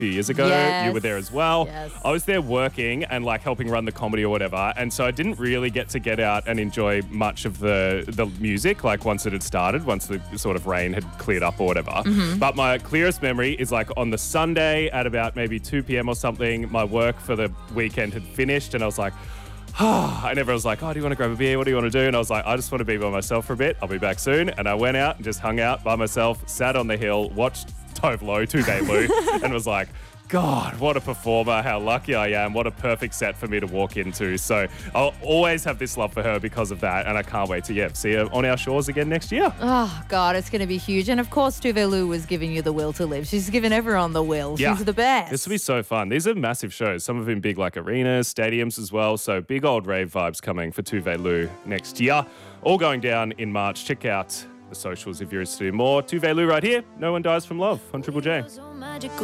few years ago. Yes. You were there as well. Yes. I was there working and like helping run the comedy or whatever. And so I didn't really get to get out and enjoy much of the music, like once it had started, once the sort of rain had cleared up or whatever. Mm-hmm. But my clearest memory is like on the Sunday at about maybe 2 p.m. or something, my work for the weekend had finished and I was like, and everyone was like, oh, do you want to grab a beer? What do you want to do? And I was like, I just want to be by myself for a bit. I'll be back soon. And I went out and just hung out by myself, sat on the hill, watched Tove Lo, Tove Lo, and was like, God, what a performer. How lucky I am. What a perfect set for me to walk into. So I'll always have this love for her because of that. And I can't wait to, see her on our shores again next year. Oh, God, it's going to be huge. And, of course, Tuvelu was giving you the will to live. She's given everyone the will. Yeah. She's the best. This will be so fun. These are massive shows. Some of them big like arenas, stadiums as well. So big old rave vibes coming for Tuvelu next year. All going down in March. Check out the socials if you're interested in more. Tuvelu right here. No One Dies From Love on Triple J.